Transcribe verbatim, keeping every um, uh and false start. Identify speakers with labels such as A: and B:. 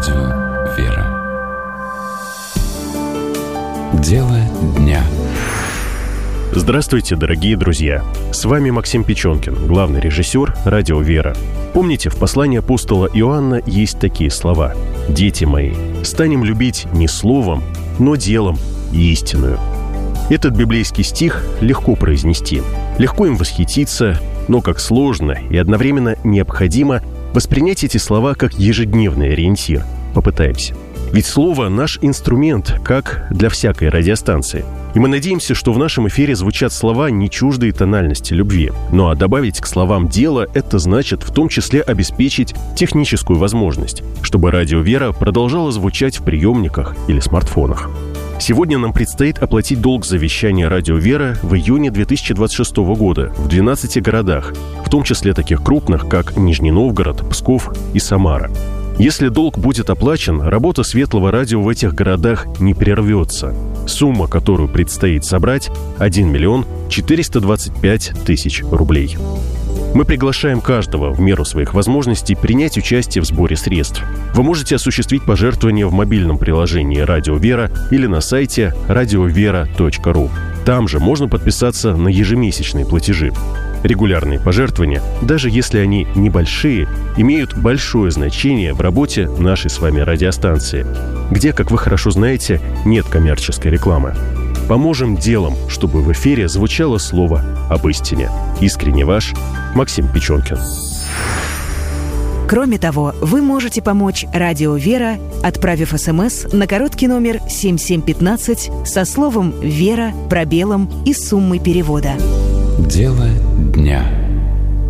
A: Радио «Вера». Дело дня.
B: Здравствуйте, дорогие друзья! С вами Максим Печенкин, главный режиссер «Радио «Вера». Помните, в послании апостола Иоанна есть такие слова: «Дети мои, станем любить не словом, но делом истинную». Этот библейский стих легко произнести, легко им восхититься, но как сложно и одновременно необходимо воспринять эти слова как ежедневный ориентир. Попытаемся. Ведь слово – наш инструмент, как для всякой радиостанции. И мы надеемся, что в нашем эфире звучат слова, не чуждые тональности любви. Ну а добавить к словам «дело» – это значит в том числе обеспечить техническую возможность, чтобы радио «Вера» продолжало звучать в приемниках или смартфонах. Сегодня нам предстоит оплатить долг за вещание «Радио «Вера» в июне две тысячи двадцать шестого года в двенадцати городах, в том числе таких крупных, как Нижний Новгород, Псков и Самара. Если долг будет оплачен, работа Светлого радио в этих городах не прервется. Сумма, которую предстоит собрать – один миллион четыреста двадцать пять тысяч рублей. Мы приглашаем каждого в меру своих возможностей принять участие в сборе средств. Вы можете осуществить пожертвования в мобильном приложении «Радио Вера» или на сайте радиовера точка ру. Там же можно подписаться на ежемесячные платежи. Регулярные пожертвования, даже если они небольшие, имеют большое значение в работе нашей с вами радиостанции, где, как вы хорошо знаете, нет коммерческой рекламы. Поможем делом, чтобы в эфире звучало слово об истине. Искренне ваш Максим Печенкин.
C: Кроме того, вы можете помочь «Радио Вера», отправив СМС на короткий номер семь семь один пять со словом «Вера», пробелом и суммой перевода.
A: Дело дня.